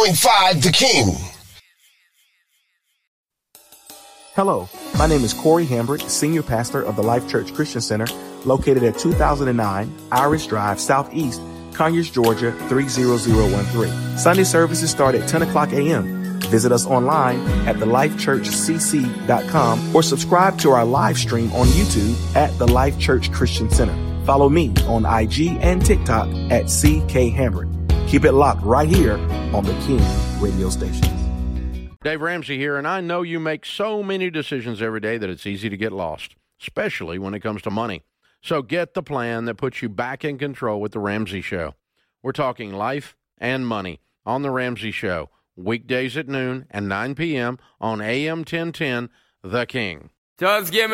98.5 The King. Hello, my name is Corey Hambrick, Senior Pastor of the Life Church Christian Center, located at 2009 Irish Drive Southeast, Conyers, Georgia 30013. Sunday services start at 10 o'clock a.m. Visit us online at thelifechurchcc.com or subscribe to our live stream on YouTube at the Life Church Christian Center. Follow me on IG and TikTok at CK Hambrick. Keep it locked right here on the King radio stations. Dave Ramsey here, and I know you make so many decisions every day that it's easy to get lost, especially when it comes to money. So get the plan that puts you back in control with The Ramsey Show. We're talking life and money on The Ramsey Show, weekdays at noon and 9 p.m. on AM 1010, The King. Just give me